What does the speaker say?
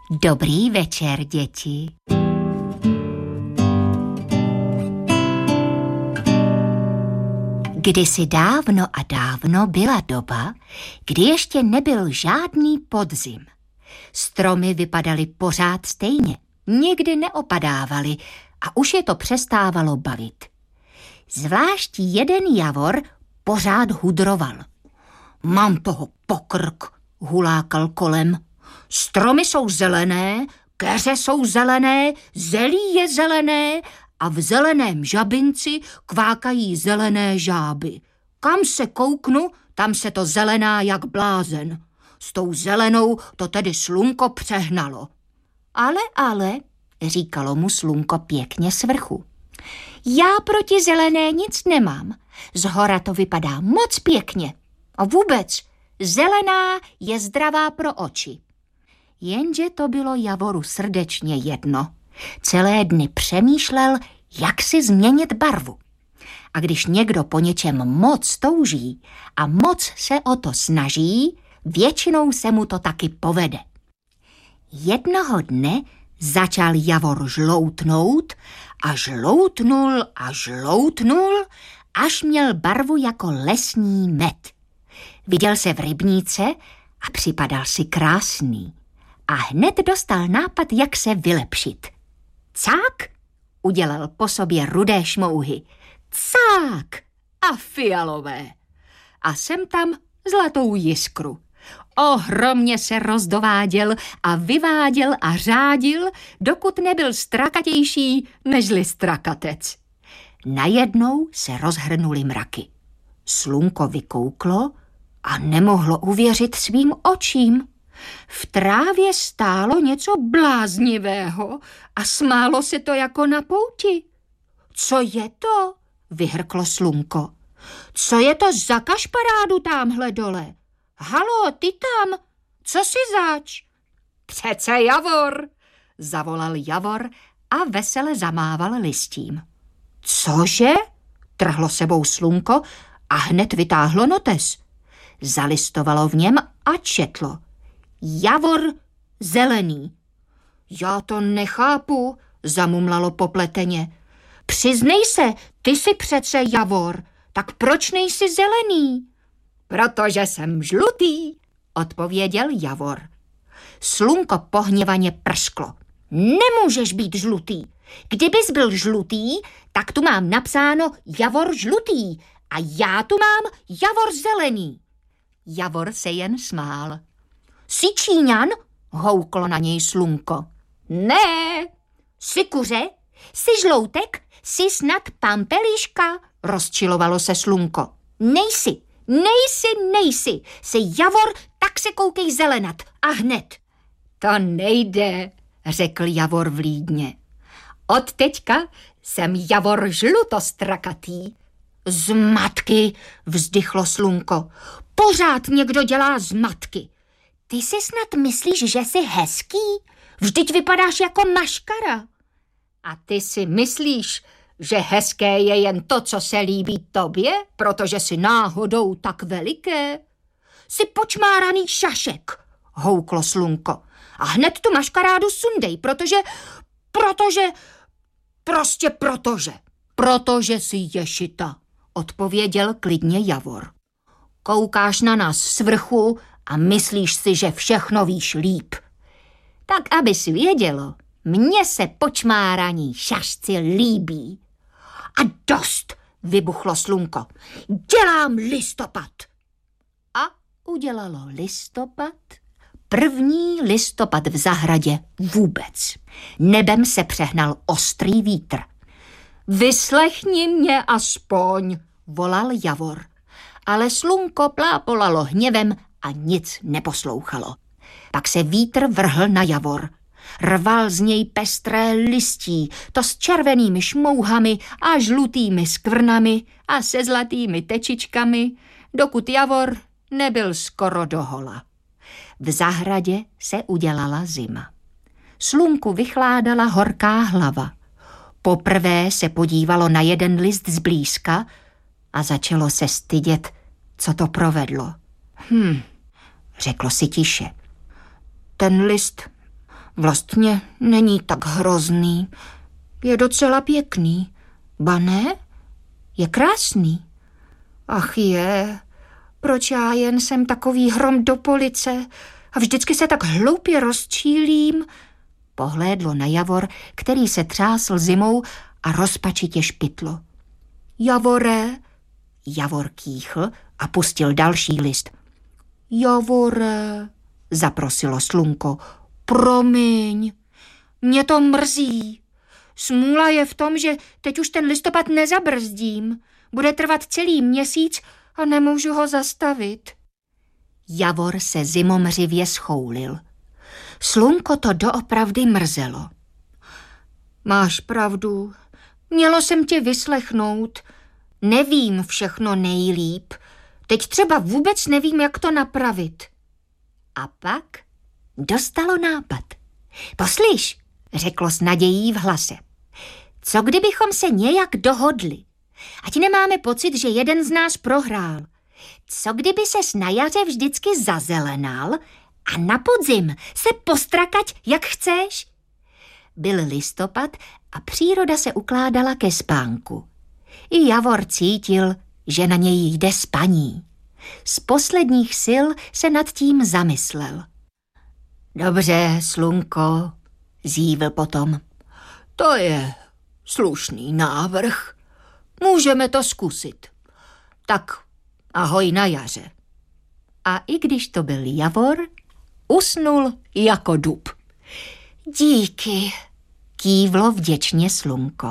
Dobrý večer, děti. Kdysi dávno a dávno byla doba, kdy ještě nebyl žádný podzim. Stromy vypadaly pořád stejně, nikdy neopadávaly a už je to přestávalo bavit. Zvlášť jeden javor pořád hudroval. Mám toho pokrk, hulákal kolem. Stromy jsou zelené, keře jsou zelené, zelí je zelené a v zeleném žabinci kvákají zelené žáby. Kam se kouknu, tam se to zelená jak blázen. S tou zelenou to tedy slunko přehnalo. Ale, říkalo mu slunko pěkně z vrchu. Já proti zelené nic nemám. Zhora to vypadá moc pěkně. A vůbec, zelená je zdravá pro oči. Jenže to bylo javoru srdečně jedno. Celé dny přemýšlel, jak si změnit barvu. A když někdo po něčem moc touží a moc se o to snaží, většinou se mu to taky povede. Jednoho dne začal javor žloutnout a žloutnul a žloutnul, až měl barvu jako lesní med. Viděl se v rybníce a připadal si krásný. A hned dostal nápad, jak se vylepšit. Cák, udělal po sobě rudé šmouhy. Cák a fialové. A sem tam zlatou jiskru. Ohromně se rozdováděl a vyváděl a řádil, dokud nebyl strakatější nežli strakatec. Najednou se rozhrnuly mraky. Slunko vykouklo a nemohlo uvěřit svým očím. V trávě stálo něco bláznivého a smálo se to jako na pouti. Co je to? Vyhrklo slunko. Co je to za kašparádu támhle dole? Halo, ty tam, co si zač? Přece javor, zavolal javor a vesele zamával listím. Cože? Trhlo sebou slunko a hned vytáhlo notes. Zalistovalo v něm a četlo. Javor zelený. Já to nechápu, zamumlalo popleteně. Přiznej se, ty jsi přece javor, tak proč nejsi zelený? Protože jsem žlutý, odpověděl javor. Slunko pohněvaně prsklo. Nemůžeš být žlutý. Kdybys byl žlutý, tak tu mám napsáno javor žlutý a já tu mám javor zelený. Javor se jen smál. Jsi Číňan? Houklo na něj slunko. Ne. Jsi kuře? Jsi žloutek? Jsi snad pampelíška? Rozčilovalo se slunko. Nejsi. Jsi javor, tak se koukej zelenat. A hned. To nejde, řekl javor vlídně. Od teďka jsem javor žlutostrakatý. Zmatky, vzdychlo slunko. Pořád někdo dělá zmatky. Ty si snad myslíš, že jsi hezký? Vždyť vypadáš jako maškara. A ty si myslíš, že hezké je jen to, co se líbí tobě, protože jsi náhodou tak veliké? Jsi počmáraný šašek, houklo slunko. A hned tu maškarádu sundej, protože jsi ješita, odpověděl klidně javor. Koukáš na nás z vrchu a myslíš si, že všechno víš líp. Tak abys vědělo, mně se počmáraní šašci líbí. A dost, vybuchlo slunko. Dělám listopad. A udělalo listopad. První listopad v zahradě vůbec. Nebem se přehnal ostrý vítr. Vyslechni mě aspoň, volal javor. Ale slunko plápolalo hněvem a nic neposlouchalo. Pak se vítr vrhl na javor. Rval z něj pestré listí, to s červenými šmouhami a žlutými skvrnami a se zlatými tečičkami, dokud javor nebyl skoro dohola. V zahradě se udělala zima. Slunku vychládala horká hlava. Poprvé se podívalo na jeden list zblízka a začalo se stydět, co to provedlo. Řeklo si tiše. Ten list Vlastně není tak hrozný. Je docela pěkný. Ba ne? Je krásný. Ach je, proč já jen jsem takový hrom do police a vždycky se tak hloupě rozčílím? Pohlédlo na Javor, který se třásl zimou a rozpačitě špitlo. Javore, Javor kýchl a pustil další list. Javore, zaprosilo Slunko, promiň, mě to mrzí. Smůla je v tom, že teď už ten listopad nezabrzdím. Bude trvat celý měsíc a nemůžu ho zastavit. Javor se zimomřivě schoulil. Slunko to doopravdy mrzelo. Máš pravdu, mělo jsem tě vyslechnout. Nevím všechno nejlíp. Teď třeba vůbec nevím, jak to napravit. A pak dostalo nápad. Poslyš, řeklo s nadějí v hlase. Co kdybychom se nějak dohodli? Ať nemáme pocit, že jeden z nás prohrál. Co kdyby ses na jaře vždycky zazelenal a na podzim se postrakať, jak chceš? Byl listopad a příroda se ukládala ke spánku. I Javor cítil, že na něj jde spaní. Z posledních sil se nad tím zamyslel. Dobře, Slunko, zívil potom. To je slušný návrh. Můžeme to zkusit. Tak ahoj na jaře. A i když to byl Javor, usnul jako dub. Díky, kývlo vděčně Slunko.